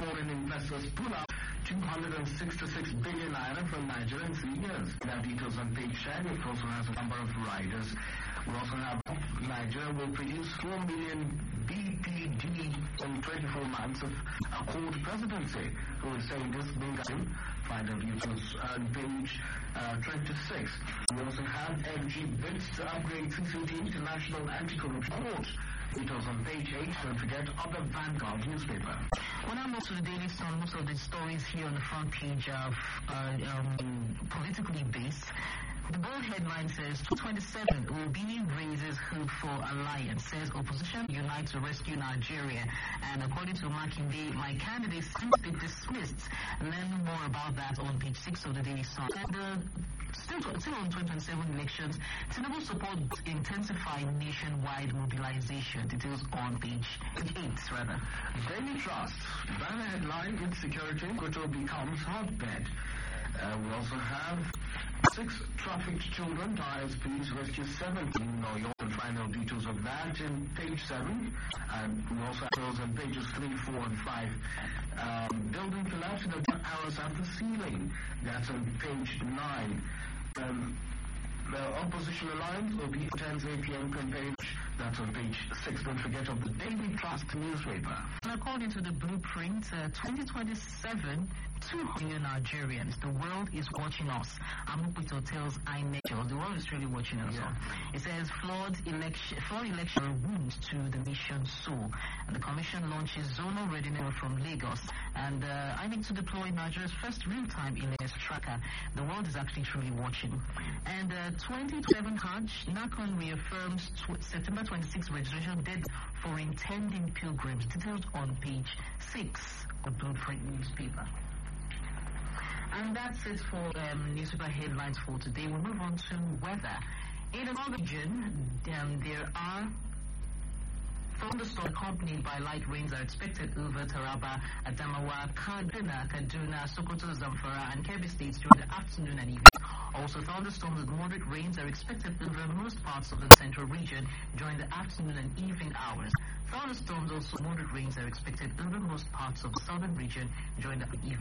foreign investors pull out 266 billion naira from Nigeria in 3 years. There are details on page 10. It also has a number of riders. We also have Nigeria will produce 4 million BPD in 24 months of Accord presidency. Who is saying this? Bingham. Find out details on page 26. We also have FG bids to upgrade CCT International Anti-Corruption Court. Details on page 8. Don't forget other Vanguard newspaper. When I move to the Daily Sun, most of the stories here on the front page are politically based. The bold headline says 227 Obi raises hope for alliance, says opposition unite to rescue Nigeria. And according to Makinde, my candidate seems to be dismissed. Learn more about that on page 6 of the Daily Sun. And still on 2027 elections, Tinubu support intensify nationwide mobilization. Details on page 8, rather. Daily Trust. Banner headline, insecurity, Koto becomes hotbed. We also have 6 trafficked children. ISPs rescue 17 in New York. And final details of that in page 7. And we also have those on pages 3, 4, and 5. Building collapse in the hours after ceiling. That's on page 9. The Opposition Alliance will be 10 APM campaign. That's on page 6. Don't forget of the Daily Trust newspaper. And according to the blueprint, 2027, 2 million Nigerians. The world is watching us. Amupito tells iNature. The world is really watching us. Yeah. It says flawed election wounds to the nation's soul. And the commission launches zonal readiness from Lagos. And I need to deploy Nigeria's first real-time illness tracker. The world is actually truly watching. And 2027 Hajj, NACON reaffirms September 26 registration deadline for intending pilgrims. Details on page 6 of Blueprint newspaper. And that's it for newspaper headlines for today. We'll move on to weather. In the northern region, there are thunderstorms accompanied by light rains are expected over Taraba, Adamawa, Kaduna, Sokoto, Zamfara, and Kebbi states during the afternoon and evening. Also, thunderstorms with moderate rains are expected over most parts of the central region during the afternoon and evening hours. Thunderstorms also moderate rains are expected over most parts of the southern region during the evening.